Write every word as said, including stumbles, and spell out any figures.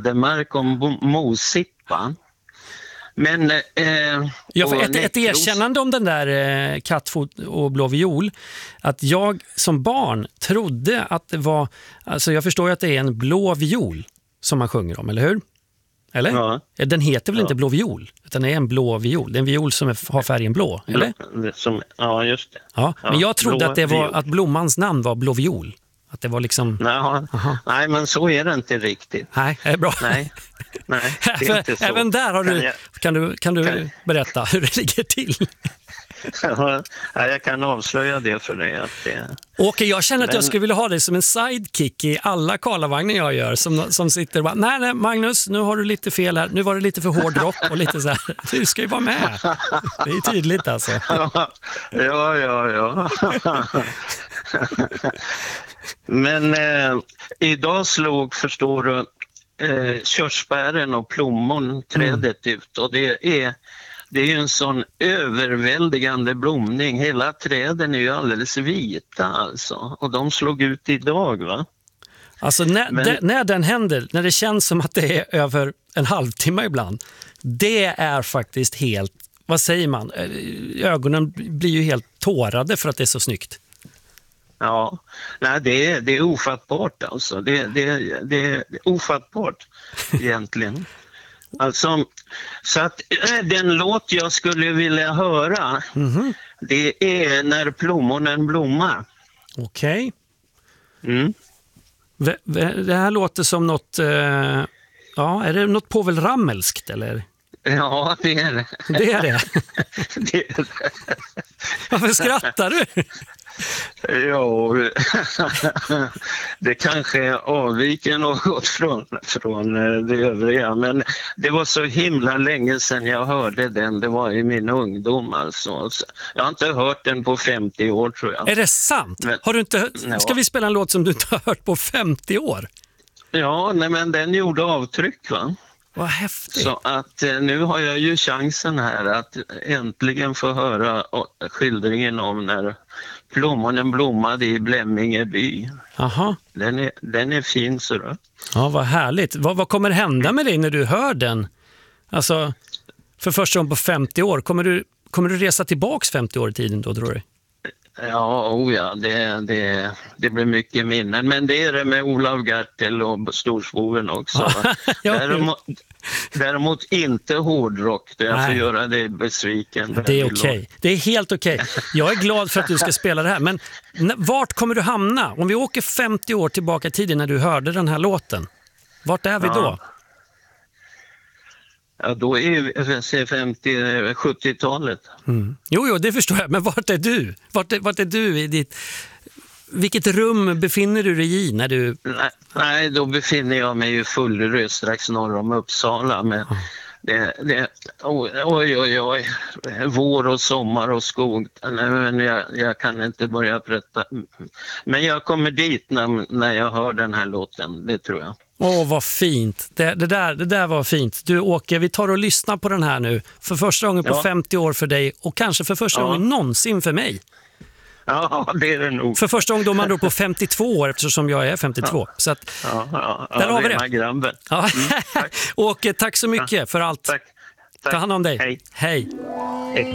ödemark om mosippa. Men, eh, ja, för ett, ett erkännande om den där eh, kattfot och blå viol, att jag som barn trodde att det var, alltså jag förstår ju att det är en blå viol som man sjunger om, eller hur? Eller? Ja. Den heter väl Ja. inte blå viol, utan det är en blå viol. Det är en viol som är, har färgen blå, eller? Ja, som, ja just det. Ja, Ja, men jag trodde blå att det var viol. att blommans namn var blå viol. Att det var liksom... Jaha. Nej, men så är det inte riktigt. Nej, det är bra. Nej, nej det är inte så. Även där har Kan du, jag- kan du, kan du kan- berätta hur det ligger till? Ja, jag kan avslöja det för dig. Att det... Åke, jag känner att Men- jag skulle vilja ha dig som en sidekick i alla Karlavagnar jag gör. Som, som sitter och bara, nej, nej Magnus, nu har du lite fel här. Nu var det lite för hård rock och lite så här. Du ska ju vara med. Det är tydligt alltså. Ja, ja, ja. ja. Men eh, idag slog, förstår du, eh, körsbären och plommon trädet ut. Och det är, det är ju en sån överväldigande blomning. Hela träden är ju alldeles vita alltså. Och de slog ut idag, va? Alltså när, Men- de, när den händer, när det känns som att det är över en halvtimme ibland, det är faktiskt helt, vad säger man, ögonen blir ju helt tårade för att det är så snyggt. Ja, nej, det är, det är ofattbart alltså. Det, det, det är ofattbart egentligen. Alltså, så att äh, den låt jag skulle vilja höra, Mhm. det är När plommonen blommar. Okej. Mm. V- v- Det här låter som något, eh, ja, är det något Povel Ramelskt eller? Ja, det är det. Det är det. det, är det. Varför skrattar du? Ja, det kanske avviker något från, från det övriga, men det var så himla länge sedan jag hörde den. Det var i min ungdom alltså. Jag har inte hört den på femtio år tror jag. Är det sant? Men- Har du inte, Ja. ska vi spela en låt som du inte har hört på femtio år? Ja, nej, men den gjorde avtryck, va? Vad häftigt. Så att eh, nu har jag ju chansen här att äntligen få höra eh, skildringen om när plommonen blommade i Blemminge by. Aha. Den är, den är fin, så då. Ja, vad härligt. Vad, vad kommer hända med dig när du hör den? Alltså, för första gången på femtio år. Kommer du, kommer du resa tillbaks femtio år i tiden då, tror du? Ja, oh ja, det, det, det blir mycket minnen. Men det är det med Olav Gertel och Storsvoven också. va? Ja. däremot, däremot inte hårdrock, där jag får Nej. göra dig besviken. Det är okej. Det är helt okej. Jag är glad för att du ska spela det här. Men n- vart kommer du hamna? Om vi åker femtio år tillbaka i tiden när du hörde den här låten. Vart är vi då? Ja. Ja, då är vi femtio sjuttiotalet. Mm. Jo, jo, det förstår jag. Men vart är du? Vart är, vart är du i ditt... Vilket rum befinner du dig i när du... Nej, nej, då befinner jag mig i Fullerö strax norr om Uppsala. Men det, det, oj, oj, oj, oj. Vår och sommar och skog. Nej, men jag, jag kan inte börja berätta. Men jag kommer dit när, när jag hör den här låten, det tror jag. Åh, vad fint. Det, det, där, det där var fint. Du, Åke, vi tar och lyssnar på den här nu. För första gången på Ja. femtio år för dig och kanske för första Ja. gången någonsin för mig. Ja, det är det nog. För första gången då man då på femtiotvå år eftersom jag är femtiotvå. Så att, Ja, ja, ja, Där har vi rena det. grabben. ja. tack. Åke, tack så mycket för allt. Tack. Tack. Ta hand om dig. Hej. Hej. Hej.